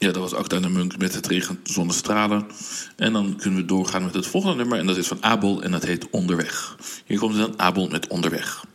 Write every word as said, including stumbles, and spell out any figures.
Ja, dat was Acta de Munch met Het regent zonnestralen. En dan kunnen we doorgaan met het volgende nummer. En dat is van Abel en dat heet Onderweg. Hier komt dan Abel met Onderweg.